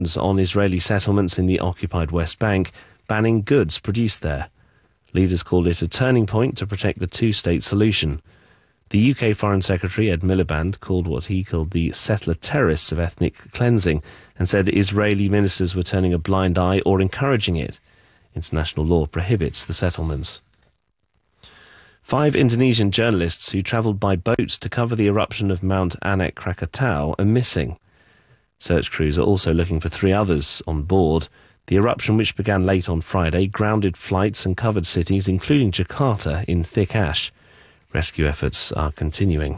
on Israeli settlements in the occupied West Bank, banning goods produced there. Leaders called it a turning point to protect the two-state solution. The UK Foreign Secretary Ed Miliband called what he called the settler terrorists of ethnic cleansing and said Israeli ministers were turning a blind eye or encouraging it. International law prohibits the settlements. 5 Indonesian journalists who travelled by boat to cover the eruption of Mount Anak Krakatau are missing. Search crews are also looking for 3 others on board. The eruption, which began late on Friday, grounded flights and covered cities, including Jakarta, in thick ash. Rescue efforts are continuing.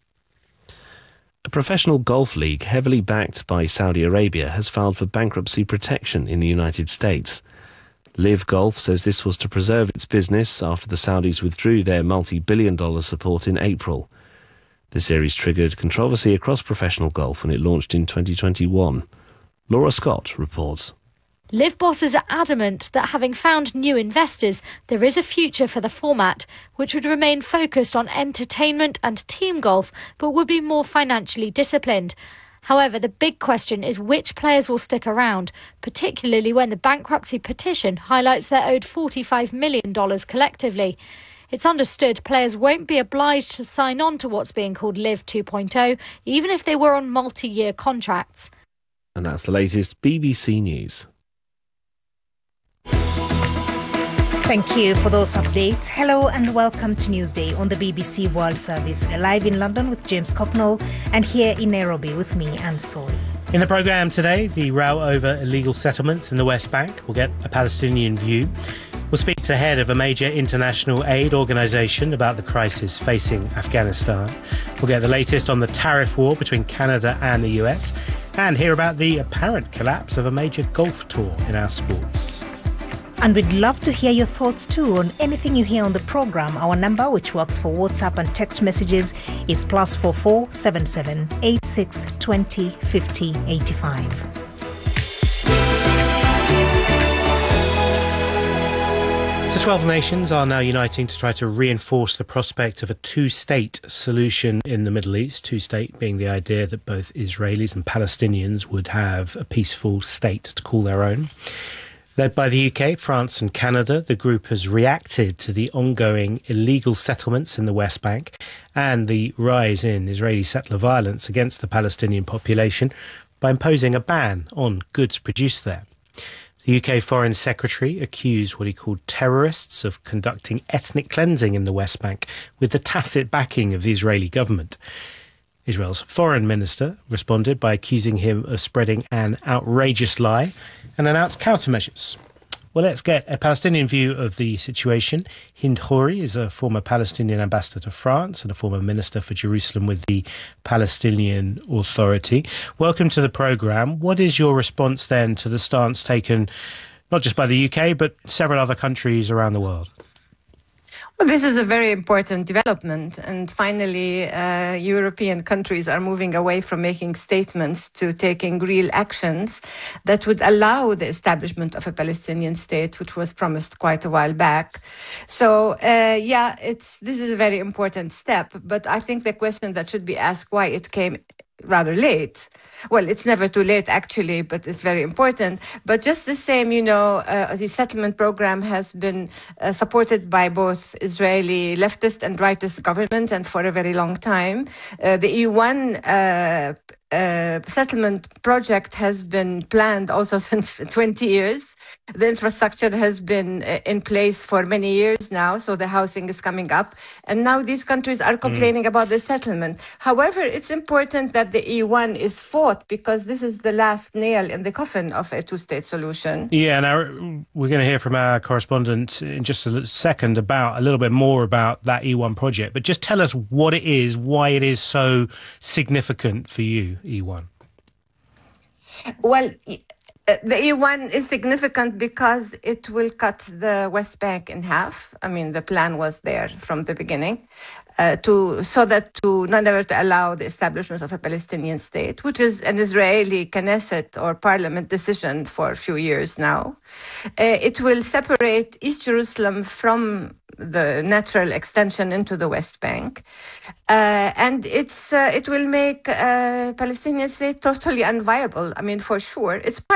A professional golf league heavily backed by Saudi Arabia has filed for bankruptcy protection in the United States. Live Golf says this was to preserve its business after the Saudis withdrew their multi-billion-dollar support in April. The series triggered controversy across professional golf when it launched in 2021. Laura Scott reports. Live bosses are adamant that having found new investors, there is a future for the format, which would remain focused on entertainment and team golf, but would be more financially disciplined. However, the big question is which players will stick around, particularly when the bankruptcy petition highlights they're owed $45 million collectively. It's understood players won't be obliged to sign on to what's being called Live 2.0, even if they were on multi-year contracts. And that's the latest BBC News. Thank you for those updates. Hello and welcome to Newsday on the BBC World Service. We're live in London with James Cocknell and here in Nairobi with me, Anne Soy. In the programme today, the row over illegal settlements in the West Bank. We'll get a Palestinian view. We'll speak to the head of a major international aid organisation about the crisis facing Afghanistan. We'll get the latest on the tariff war between Canada and the US and hear about the apparent collapse of a major golf tour in our sports. And we'd love to hear your thoughts too on anything you hear on the programme. Our number, which works for WhatsApp and text messages, is +44 77 86 20 50 85. So 12 nations are now uniting to try to reinforce the prospect of a two-state solution in the Middle East. Two-state being the idea that both Israelis and Palestinians would have a peaceful state to call their own. Led by the UK, France and Canada, the group has reacted to the ongoing illegal settlements in the West Bank and the rise in Israeli settler violence against the Palestinian population by imposing a ban on goods produced there. The UK Foreign Secretary accused what he called terrorists of conducting ethnic cleansing in the West Bank with the tacit backing of the Israeli government. Israel's foreign minister responded by accusing him of spreading an outrageous lie and announced countermeasures. Well, let's get a Palestinian view of the situation. Hind Khoury is a former Palestinian ambassador to France and a former minister for Jerusalem with the Palestinian Authority. Welcome to the programme. What is your response then to the stance taken not just by the UK but several other countries around the world? Well, this is a very important development, and finally European countries are moving away from making statements to taking real actions that would allow the establishment of a Palestinian state, which was promised quite a while back. So, this is a very important step, but I think the question that should be asked why it came rather late. Well, it's never too late, actually, but it's very important. But just the same, the settlement program has been supported by both Israeli leftist and rightist governments, and for a very long time. The E1 settlement project has been planned also since 20 years. The infrastructure has been in place for many years now, so the housing is coming up. And now these countries are complaining about the settlement. However, it's important that the E1 is fought because this is the last nail in the coffin of a two-state solution. Yeah, now we're going to hear from our correspondent in just a second about a little bit more about that E1 project. But just tell us what it is, why it is so significant for you, E1. Well, the E1 is significant because it will cut the West Bank in half. I mean, the plan was there from the beginning to allow the establishment of a Palestinian state, which is an Israeli Knesset or parliament decision for a few years now. It will separate East Jerusalem from the natural extension into the West Bank. And it will make Palestinian state totally unviable. I mean, for sure. It's part